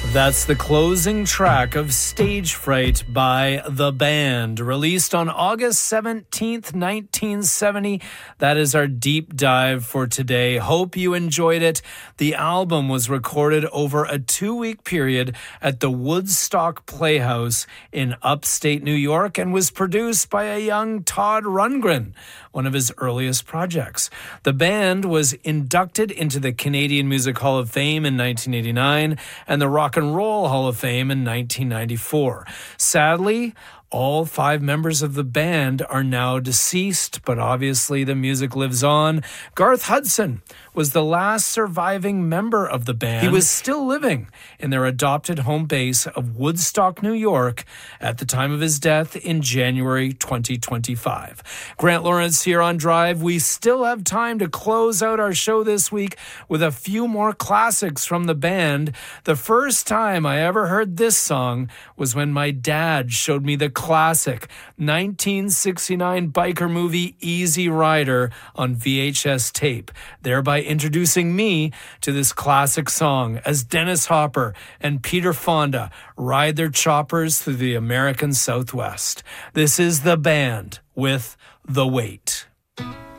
That's the closing track of Stage Fright by The Band, released on August 17th, 1970. That is our deep dive for today. Hope you enjoyed it. The album was recorded over a 2-week period at the Woodstock Playhouse in upstate New York and was produced by a young Todd Rundgren, one of his earliest projects. The band was inducted into the Canadian Music Hall of Fame in 1989 and the Rock and Roll Hall of Fame in 1994. Sadly, all 5 members of the band are now deceased, but obviously the music lives on. Garth Hudson was the last surviving member of the band. He was still living in their adopted home base of Woodstock, New York, at the time of his death in January 2025. Grant Lawrence here on Drive. We still have time to close out our show this week with a few more classics from the band. The first time I ever heard this song was when my dad showed me the classic 1969 biker movie Easy Rider on VHS tape, thereby introducing me to this classic song as Dennis Hopper and Peter Fonda ride their choppers through the American Southwest. This is The Band with The Weight.